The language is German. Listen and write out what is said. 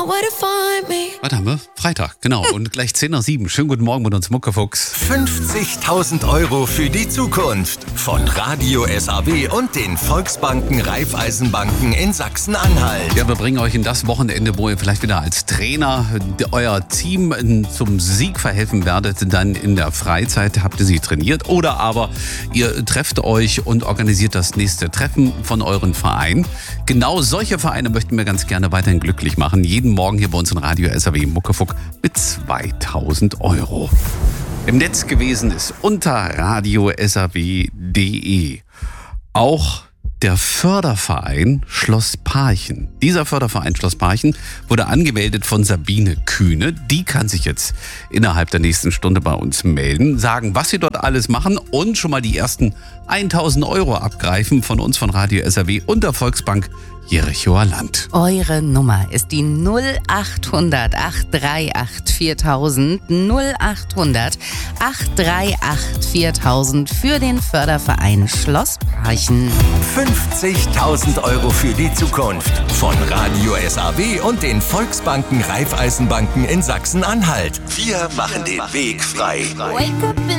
know where to find me. Was haben wir? Freitag, genau. Und gleich 10 nach 7. Schönen guten Morgen mit uns, Muckefuchs. 50.000 Euro für die Zukunft von Radio SAW und den Volksbanken Raiffeisenbanken in Sachsen-Anhalt. Ja, wir bringen euch in das Wochenende, wo ihr vielleicht wieder als Trainer euer Team zum Sieg verhelfen werdet. Dann in der Freizeit habt ihr sie trainiert. Oder aber ihr trefft euch und organisiert das nächste Treffen von euren Verein. Genau solche Vereine möchten wir ganz gerne weiterhin glücklich machen. Jeden Morgen hier bei uns in Radio SAW Muckefuck mit 2.000 Euro. Im Netz gewesen ist unter radiosaw.de auch der Förderverein Schloss Parchen. Dieser Förderverein Schloss Parchen wurde angemeldet von Sabine Kühne. Die kann sich jetzt innerhalb der nächsten Stunde bei uns melden, sagen, was sie dort alles machen und schon mal die ersten 1.000 Euro abgreifen von uns von Radio SAW und der Volksbank Jerichoer Land. Eure Nummer ist die 0800 838 4000 0800 838 4000 für den Förderverein Schloss Parchen. 50.000 Euro für die Zukunft von Radio SAW und den Volksbanken Raiffeisenbanken in Sachsen-Anhalt. Wir machen den Weg frei. Wake up in